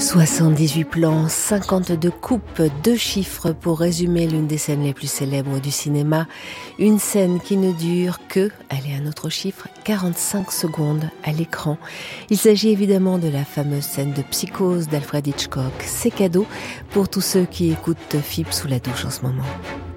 78 plans, 52 coupes, 2 chiffres pour résumer l'une des scènes les plus célèbres du cinéma. Une scène qui ne dure que, allez, un autre chiffre, 45 secondes à l'écran. Il s'agit évidemment de la fameuse scène de Psychose d'Alfred Hitchcock. C'est cadeau pour tous ceux qui écoutent FIP sous la douche en ce moment.